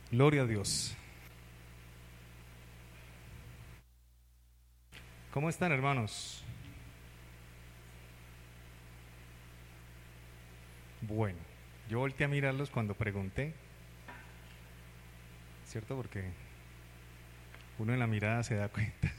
Gloria a Dios. ¿Cómo están, hermanos? Bueno, yo volteé a mirarlos cuando pregunté, ¿cierto? Porque uno en la mirada se da cuenta.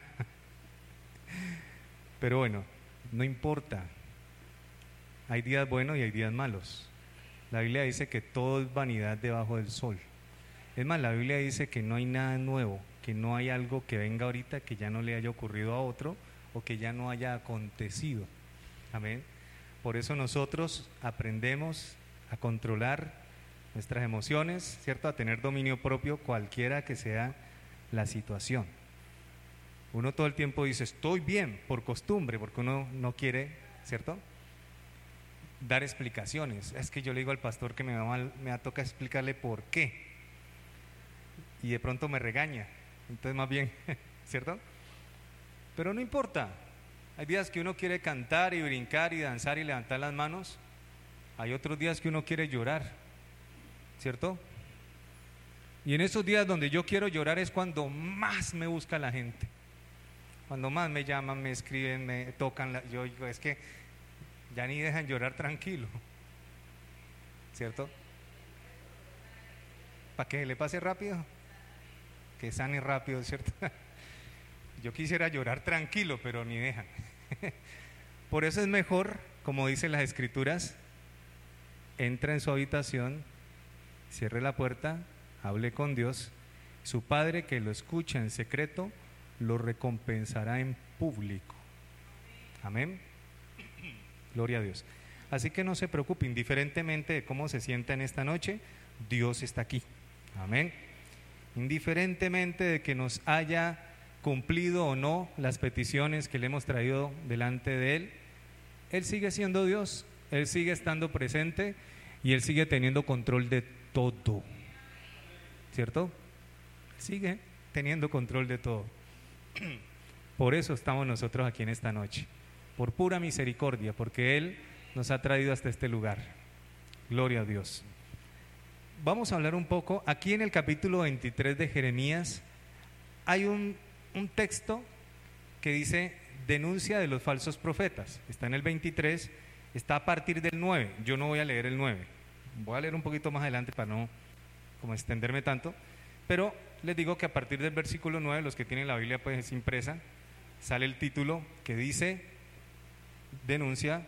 Pero bueno, no importa. Hay días buenos y hay días malos. La Biblia dice que todo es vanidad debajo del sol. Es más, la Biblia dice que no hay nada nuevo, que no hay algo que venga ahorita que ya no le haya ocurrido a otro o que ya no haya acontecido. Amén. Por eso nosotros aprendemos a controlar nuestras emociones, ¿cierto? A tener dominio propio cualquiera que sea la situación. Uno todo el tiempo dice, estoy bien, por costumbre, porque uno no quiere, ¿cierto?, dar explicaciones. Es que yo le digo al pastor que me va mal, me toca explicarle por qué. Y de pronto me regaña. Entonces más bien, ¿cierto? Pero no importa. Hay días que uno quiere cantar y brincar y danzar y levantar las manos. Hay otros días que uno quiere llorar, ¿cierto? Y en esos días donde yo quiero llorar es cuando más me busca la gente. Cuando más me llaman, me escriben, me tocan. Yo digo, es que ya ni dejan llorar tranquilo, ¿cierto? Para que le pase rápido, que sane rápido, ¿cierto? Yo quisiera llorar tranquilo, pero ni dejan. Por eso es mejor, como dicen las Escrituras, entra en su habitación, cierre la puerta, hable con Dios. Su Padre, que lo escucha en secreto, lo recompensará en público. Amén. Gloria a Dios. Así que no se preocupe, indiferentemente de cómo se sienta en esta noche, Dios está aquí. Amén. Indiferentemente de que nos haya cumplido o no las peticiones que le hemos traído delante de Él, Él sigue siendo Dios, Él sigue estando presente y Él sigue teniendo control de todo, ¿cierto? Sigue teniendo control de todo. Por eso estamos nosotros aquí en esta noche, por pura misericordia, porque Él nos ha traído hasta este lugar. Gloria a Dios. Vamos a hablar un poco, aquí en el capítulo 23 de Jeremías hay un texto que dice denuncia de los falsos profetas. Está en el 23, está a partir del 9. Yo no voy a leer el 9, voy a leer un poquito más adelante para no como extenderme tanto, pero les digo que a partir del versículo 9, los que tienen la Biblia pues impresa, sale el título que dice denuncia,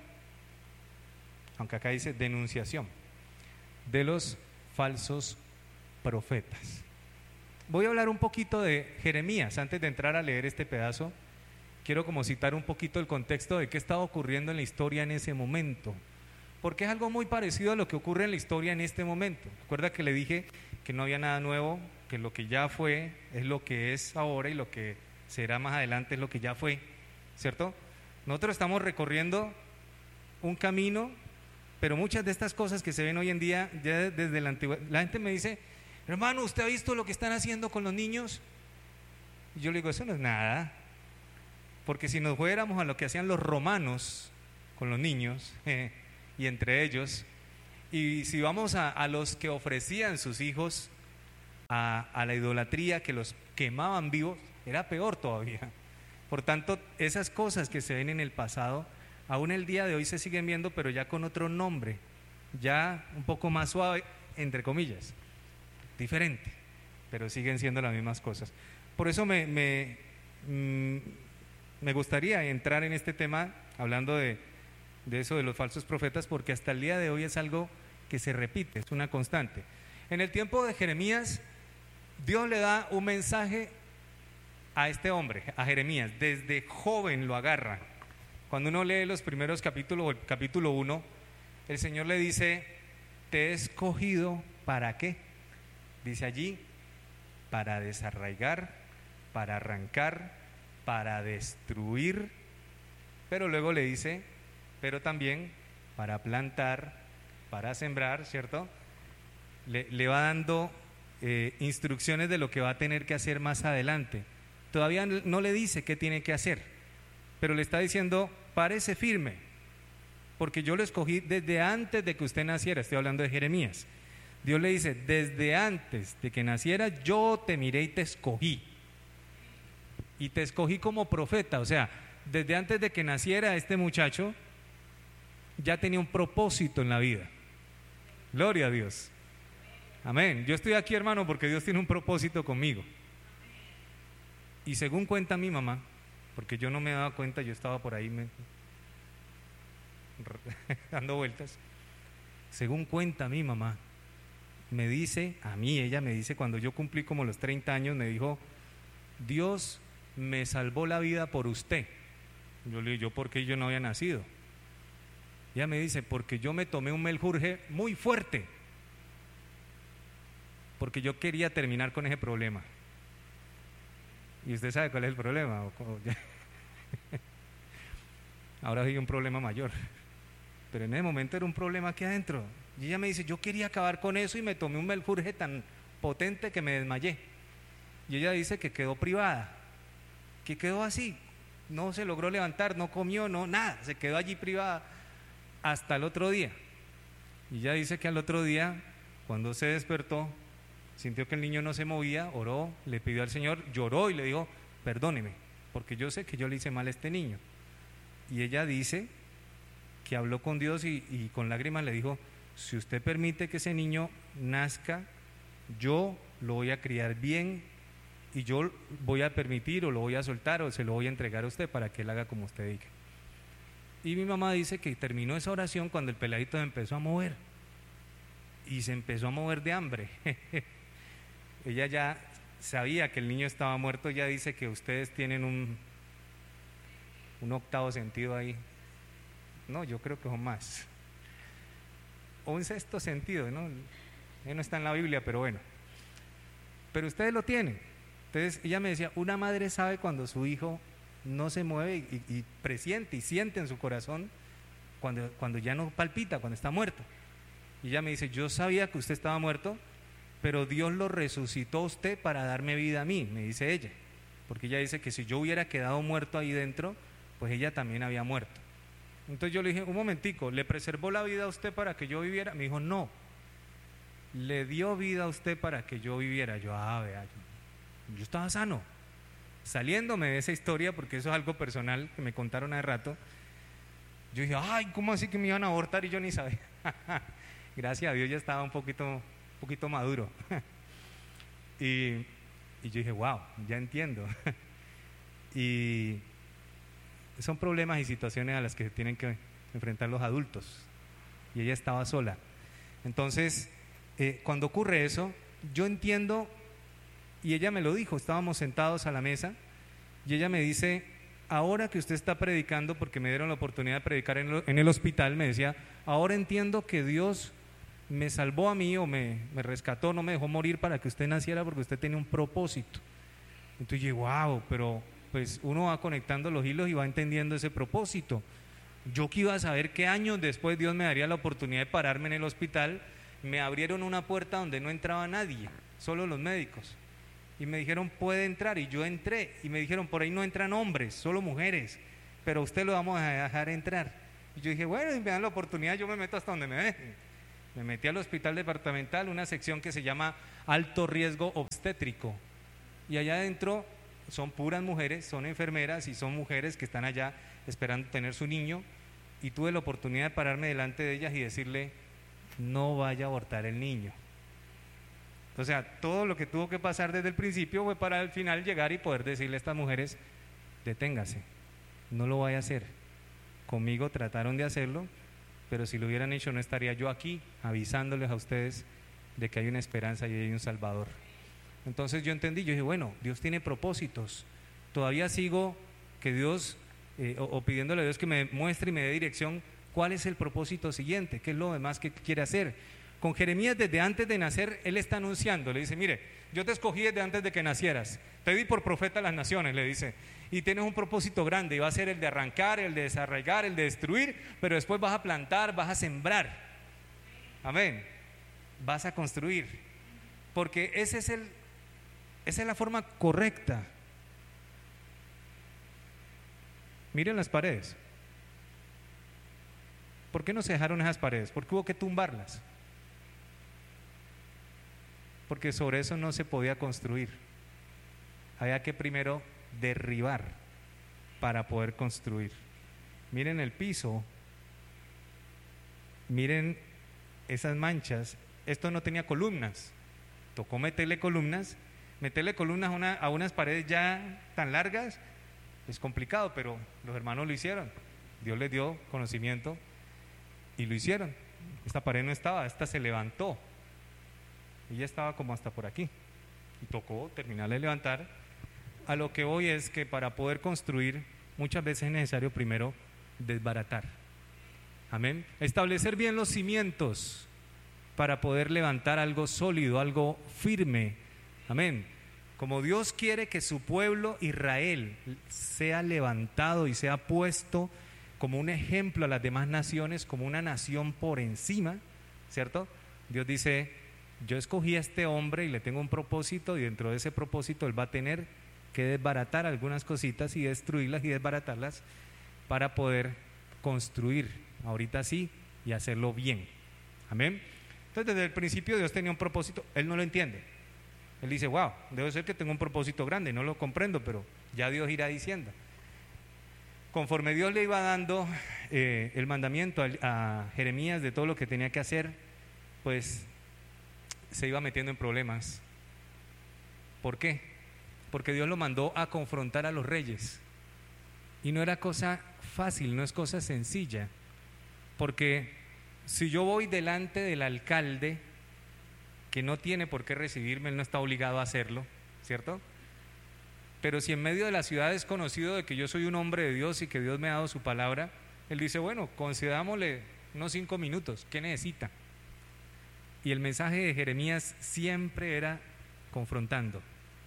aunque acá dice denunciación de los falsos profetas. Voy a hablar un poquito de Jeremías. Antes de entrar a leer este pedazo, quiero como citar un poquito el contexto de qué estaba ocurriendo en la historia en ese momento, porque es algo muy parecido a lo que ocurre en la historia en este momento. Recuerda que le dije que no había nada nuevo, que lo que ya fue es lo que es ahora y lo que será más adelante es lo que ya fue, ¿cierto? Nosotros estamos recorriendo un camino, pero muchas de estas cosas que se ven hoy en día, ya desde la antigüedad, la gente me dice, hermano, ¿usted ha visto lo que están haciendo con los niños? Y yo le digo, eso no es nada, porque si nos fuéramos a lo que hacían los romanos con los niños, y entre ellos, y si vamos a los que ofrecían sus hijos a la idolatría, que los quemaban vivos, era peor todavía. Por tanto, esas cosas que se ven en el pasado, aún el día de hoy se siguen viendo, pero ya con otro nombre, ya un poco más suave, entre comillas, diferente, pero siguen siendo las mismas cosas. Por eso me gustaría entrar en este tema hablando de eso de los falsos profetas, porque hasta el día de hoy es algo que se repite, es una constante. En el tiempo de Jeremías, Dios le da un mensaje a este hombre, a Jeremías, desde joven lo agarra. Cuando uno lee los primeros capítulos, o el capítulo 1, el Señor le dice, te he escogido, ¿para qué? Dice allí, para desarraigar, para arrancar, para destruir, pero luego le dice, pero también para plantar, para sembrar, ¿cierto? Le va dando instrucciones de lo que va a tener que hacer más adelante. Todavía no le dice qué tiene que hacer, pero le está diciendo, párese firme, porque yo lo escogí desde antes de que usted naciera. Estoy hablando de Jeremías. Dios le dice, desde antes de que nacieras yo te miré y te escogí. Y te escogí como profeta. O sea, desde antes de que naciera este muchacho, ya tenía un propósito en la vida. Gloria a Dios. Amén. Yo estoy aquí, hermano, porque Dios tiene un propósito conmigo. Y según cuenta mi mamá, porque yo no me daba cuenta, yo estaba por ahí dando vueltas. Según cuenta mi mamá, me dice, a mí, ella me dice, cuando yo cumplí como los 30 años, me dijo, Dios me salvó la vida por usted. Yo le digo, ¿yo por qué yo no había nacido? Ella me dice, porque yo me tomé un menjurje muy fuerte, porque yo quería terminar con ese problema. ¿Y usted sabe cuál es el problema? Ahora hay un problema mayor, pero en ese momento era un problema aquí adentro. Y ella me dice, yo quería acabar con eso y me tomé un menjurje tan potente que me desmayé. Y ella dice que quedó privada, que quedó así, no se logró levantar, no comió, no, nada, se quedó allí privada hasta el otro día. Y ella dice que al otro día, cuando se despertó, sintió que el niño no se movía, oró, le pidió al Señor, lloró y le dijo, perdóneme, porque yo sé que yo le hice mal a este niño. Y ella dice que habló con Dios y con lágrimas le dijo, si usted permite que ese niño nazca, yo lo voy a criar bien y yo voy a permitir o lo voy a soltar o se lo voy a entregar a usted para que él haga como usted diga. Y mi mamá dice que terminó esa oración cuando el peladito se empezó a mover y se empezó a mover de hambre. Ella ya sabía que el niño estaba muerto. Ella dice que ustedes tienen un octavo sentido ahí. No, yo creo que son más. O un sexto sentido, ¿no? No está en la Biblia, pero bueno. Pero ustedes lo tienen. Entonces ella me decía, una madre sabe cuando su hijo no se mueve y presiente y siente en su corazón cuando ya no palpita, cuando está muerto. Y ella me dice, yo sabía que usted estaba muerto, pero Dios lo resucitó a usted para darme vida a mí, me dice ella. Porque ella dice que si yo hubiera quedado muerto ahí dentro, pues ella también había muerto. Entonces yo le dije, un momentico, ¿le preservó la vida a usted para que yo viviera? Me dijo, no, le dio vida a usted para que yo viviera. Yo, vea, yo estaba sano. Saliéndome de esa historia, porque eso es algo personal que me contaron hace rato, yo dije, ay, ¿cómo así que me iban a abortar y yo ni sabía? Gracias a Dios ya estaba un poquito maduro. y yo dije, wow, ya entiendo. Y son problemas y situaciones a las que se tienen que enfrentar los adultos. Y ella estaba sola. Entonces, cuando ocurre eso, yo entiendo, y ella me lo dijo, estábamos sentados a la mesa, y ella me dice, ahora que usted está predicando, porque me dieron la oportunidad de predicar en el hospital, me decía, ahora entiendo que Dios me salvó a mí o me rescató, no me dejó morir para que usted naciera porque usted tenía un propósito. Entonces yo, wow, pero pues uno va conectando los hilos y va entendiendo ese propósito. Yo que iba a saber que años después Dios me daría la oportunidad de pararme en el hospital. Me abrieron una puerta donde no entraba nadie, solo los médicos, y me dijeron puede entrar, y yo entré, y me dijeron por ahí no entran hombres, solo mujeres, pero a usted lo vamos a dejar entrar. Y yo dije, bueno, si me dan la oportunidad yo me meto hasta donde me dejen. Me metí al hospital departamental, una sección que se llama alto riesgo obstétrico, y allá adentro son puras mujeres, son enfermeras y son mujeres que están allá esperando tener su niño, y tuve la oportunidad de pararme delante de ellas y decirle, no vaya a abortar el niño. O sea, todo lo que tuvo que pasar desde el principio fue para al final llegar y poder decirle a estas mujeres, deténgase, no lo vaya a hacer. Conmigo trataron de hacerlo, pero si lo hubieran hecho no estaría yo aquí avisándoles a ustedes de que hay una esperanza y hay un Salvador. Entonces yo entendí, yo dije, bueno, Dios tiene propósitos. Todavía sigo que Dios, o pidiéndole a Dios que me muestre y me dé dirección, cuál es el propósito siguiente, qué es lo demás que quiere hacer. Con Jeremías desde antes de nacer, él está anunciando, le dice, mire, yo te escogí desde antes de que nacieras, te di por profeta a las naciones, le dice, y tienes un propósito grande, y va a ser el de arrancar, el de desarraigar, el de destruir, pero después vas a plantar, vas a sembrar, amén, vas a construir, porque esa es la forma correcta. Miren las paredes. ¿Por qué no se dejaron esas paredes? ¿Por qué hubo que tumbarlas? porque sobre eso no se podía construir. Había que primero derribar para poder construir. Miren el piso, miren esas manchas. Esto no tenía columnas, tocó meterle columnas a unas paredes ya tan largas. Es complicado, pero los hermanos lo hicieron. Dios les dio conocimiento y lo hicieron. Esta pared no estaba, esta se levantó y ya estaba como hasta por aquí y tocó terminar de levantar. A lo que voy es que para poder construir muchas veces es necesario primero desbaratar. Amén. Establecer bien los cimientos para poder levantar algo sólido, algo firme. Amén. Como Dios quiere que su pueblo Israel sea levantado y sea puesto como un ejemplo a las demás naciones, como una nación por encima, ¿cierto? Dios dice, yo escogí a este hombre y le tengo un propósito, y dentro de ese propósito él va a tener que desbaratar algunas cositas y destruirlas y desbaratarlas para poder construir, ahorita sí, y hacerlo bien. Amén. Entonces desde el principio Dios tenía un propósito, él no lo entiende. Él dice, wow, debe ser que tengo un propósito grande, no lo comprendo, pero ya Dios irá diciendo. Conforme Dios le iba dando el mandamiento a Jeremías de todo lo que tenía que hacer, pues se iba metiendo en problemas. ¿Por qué? Porque Dios lo mandó a confrontar a los reyes. Y no era cosa fácil, no es cosa sencilla. Porque si yo voy delante del alcalde, que no tiene por qué recibirme, él no está obligado a hacerlo, ¿cierto? Pero si en medio de la ciudad es conocido de que yo soy un hombre de Dios y que Dios me ha dado su palabra, él dice, bueno, concedámosle unos 5 minutos, ¿qué necesita? Y el mensaje de Jeremías siempre era confrontando.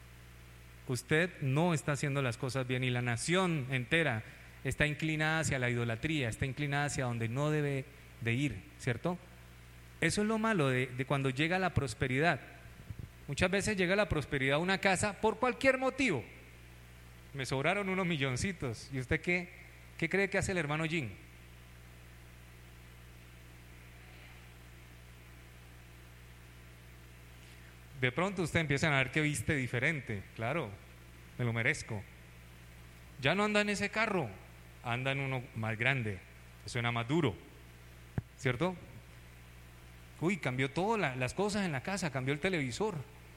Usted no está haciendo las cosas bien y la nación entera está inclinada hacia la idolatría, está inclinada hacia donde no debe de ir, ¿cierto? Eso es lo malo de cuando llega la prosperidad. Muchas veces llega la prosperidad a una casa por cualquier motivo. Me sobraron unos milloncitos. ¿Y usted qué cree que hace el hermano Jim? De pronto usted empieza a ver que viste diferente. Claro, me lo merezco. Ya no anda en ese carro, anda en uno más grande, suena más duro, ¿cierto? Uy, cambió todas las cosas en la casa, cambió el televisor.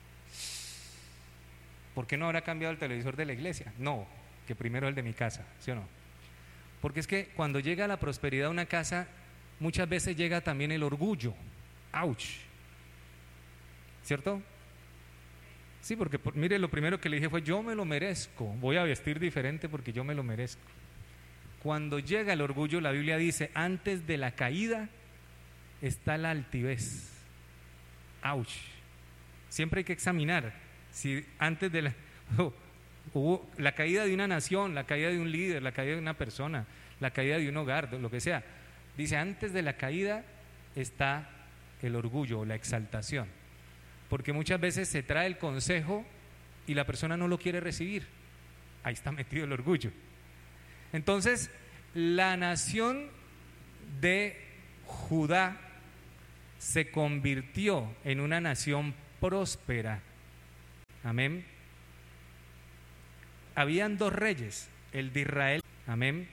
¿Por qué no habrá cambiado el televisor de la iglesia? No, que primero el de mi casa, ¿sí o no? Porque es que cuando llega la prosperidad a una casa, muchas veces llega también el orgullo. ¡Auch! ¿Cierto? Sí, porque mire, lo primero que le dije fue, yo me lo merezco, voy a vestir diferente porque yo me lo merezco. Cuando llega el orgullo, la Biblia dice, antes de la caída está la altivez. ¡Auch! Siempre hay que examinar si antes de hubo la caída de una nación, la caída de un líder, la caída de una persona, la caída de un hogar, lo que sea. Dice, antes de la caída está el orgullo, la exaltación. Porque muchas veces se trae el consejo y la persona no lo quiere recibir. Ahí está metido el orgullo. Entonces, la nación de Judá se convirtió en una nación próspera. Amén. Habían 2 reyes, el de Israel. Amén.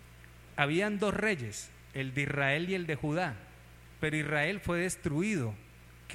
Habían 2 reyes, el de Israel y el de Judá. Pero Israel fue destruido